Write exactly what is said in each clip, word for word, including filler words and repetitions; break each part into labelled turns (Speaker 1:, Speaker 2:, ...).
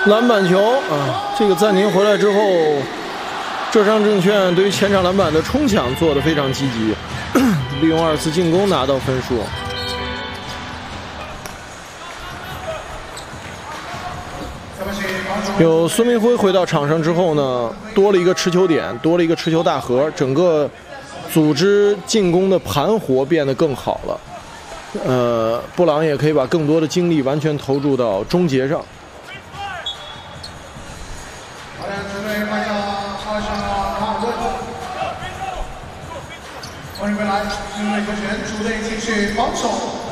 Speaker 1: 篮板球啊，这个暂停回来之后，浙商证券对于前场篮板的冲抢做得非常积极，利用二次进攻拿到分数。有孙明辉回到场上之后呢，多了一个持球点，多了一个持球大核，整个组织进攻的盘活变得更好了。呃，布朗也可以把更多的精力完全投注到终结上。
Speaker 2: 欢迎回来，因为球权，主队继续防守。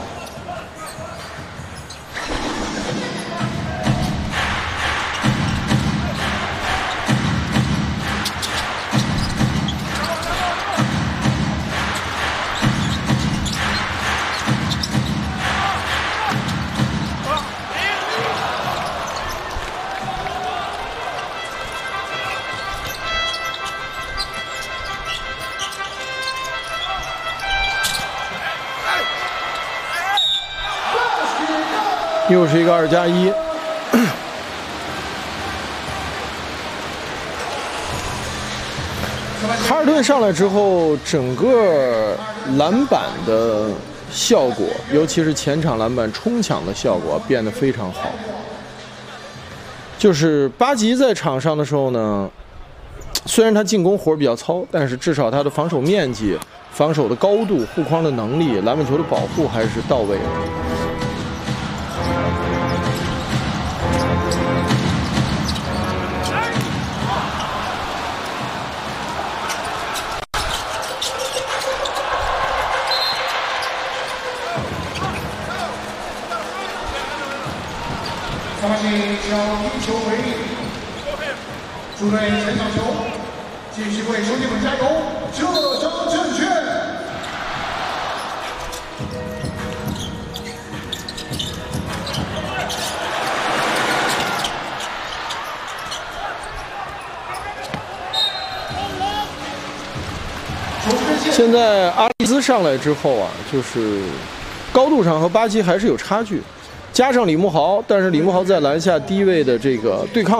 Speaker 1: 又是一个二加一，哈尔顿上来之后，整个篮板的效果，尤其是前场篮板冲抢的效果变得非常好。就是巴吉在场上的时候呢，虽然他进攻活比较糙，但是至少他的防守面积、防守的高度、护框的能力、篮板球的保护还是到位的。
Speaker 2: 上半场要一球为例，主队前场球，继续为兄弟们加油！浙商证券。
Speaker 1: 现在阿里兹上来之后啊，就是高度上和巴基还是有差距。加上李慕豪，但是李慕豪在篮下低位的这个对抗